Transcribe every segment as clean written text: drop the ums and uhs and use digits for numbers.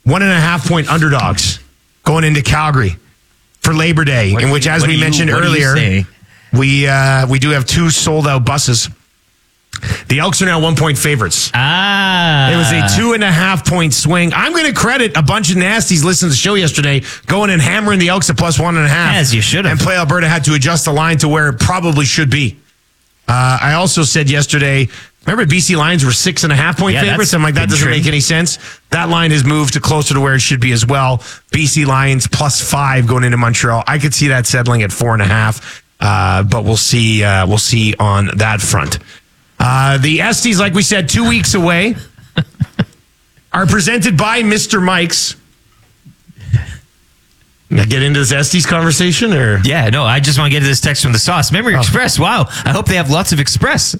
1.5 point underdogs going into Calgary for Labor Day, in which, as we mentioned earlier, we do have 2 sold out buses. The Elks are now 1 point favorites. It was a 2.5 point swing. I'm going to credit a bunch of nasties listening to the show yesterday, going and hammering the Elks at plus 1.5. As you should have. And Play Alberta had to adjust the line to where it probably should be. I also said yesterday, remember BC Lions were 6.5 point favorites? I'm like, that doesn't make any sense. That line has moved to closer to where it should be as well. BC Lions plus 5 going into Montreal. I could see that settling at 4.5, but we'll see. We'll see on that front. The Esties, like we said, 2 weeks away, are presented by Mr. Mike's. Get into this Estes conversation, or yeah, no, I just want to get to this text from the Sauce Memory Express. Wow, I hope they have lots of Express.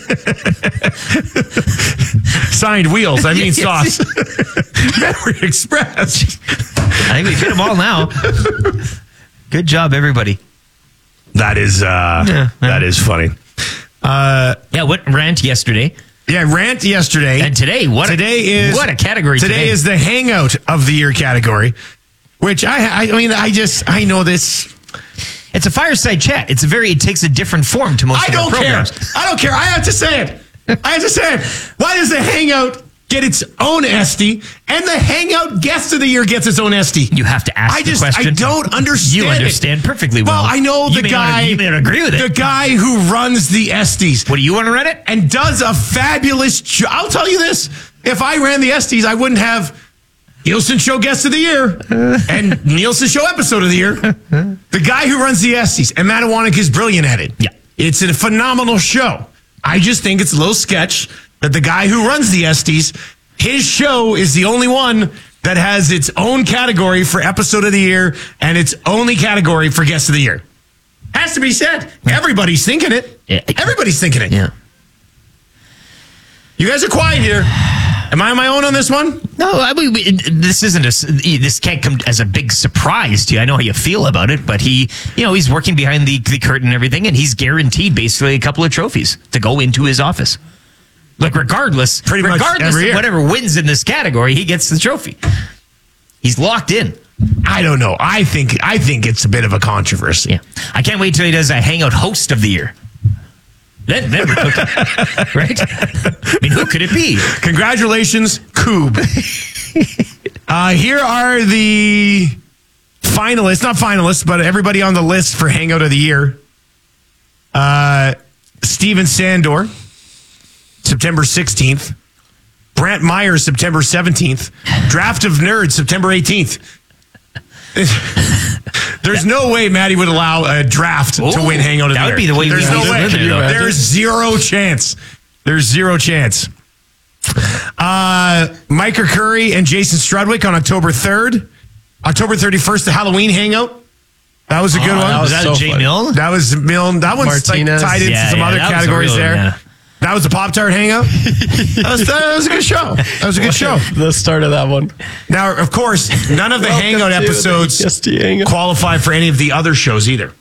Signed Wheels. I mean Sauce. Memory Express. I think we've hit them all now. Good job, everybody. That is that is funny. What rant yesterday? Yeah, rant yesterday. And today, what a category today. Today is the hangout of the year category, which I know this. It's a fireside chat. It takes a different form to most of our programs. I don't care. I have to say it. Why does the hangout get its own Esty, and the hangout guest of the year gets its own Esty? You have to ask the question. I don't understand. You understand perfectly well. Well, I know the guy. You may not agree with it. The guy who runs the Esties. What do you want to run it? And does a fabulous job. I'll tell you this: if I ran the Esties, I wouldn't have Nielsen Show Guest of the Year and Nielsen Show Episode of the Year. The guy who runs the Esties, and Matt Iwanek is brilliant at it. Yeah, it's a phenomenal show. I just think it's a little sketch that the guy who runs the Esties, his show is the only one that has its own category for Episode of the Year and its only category for Guest of the Year. Has to be said. Everybody's thinking it. Everybody's thinking it. Yeah. You guys are quiet here. Am I on my own on this one? No, this can't come as a big surprise to you. I know how you feel about it, but he's working behind the curtain and everything, and he's guaranteed basically a couple of trophies to go into his office. Like regardless of whatever wins in this category, he gets the trophy. He's locked in. I don't know. I think it's a bit of a controversy. Yeah. I can't wait till he does a Hangout Host of the Year. Then we're cooking, right? I mean, who could it be? Congratulations, Coob. Here are the finalists, not finalists, but everybody on the list for Hangout of the Year. Steven Sandor, September 16th. Brant Myers, September 17th. Draft of Nerds, September 18th. There's no way Maddie would allow a draft to win Hangout of the Year. That would be the way There's no way. There's zero chance. There's zero chance. Micah Curry and Jason Strudwick on October 3rd. October 31st, the Halloween Hangout. That was a good one. Was that Jay Milne? That was Milne. That one's like tied into some other categories there. Yeah. That was the Pop-Tart Hangout. That was a good show. That was a good show. The start of that one. Now, of course, none of the Hangout episodes qualify for any of the other shows either.